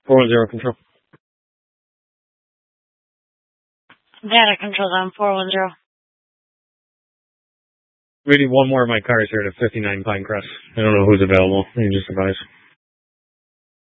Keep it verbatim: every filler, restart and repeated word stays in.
four one zero control. Data control down four one zero. Reading one more of my cars here to fifty-nine Pinecrest. I don't know who's available. You just advise.